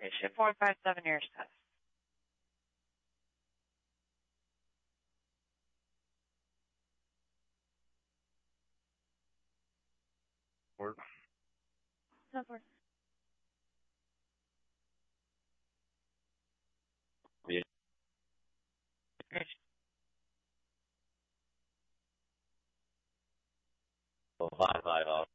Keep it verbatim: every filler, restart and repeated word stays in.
Okay, ship four five seven air status. Word. Support. Yeah. Five five off.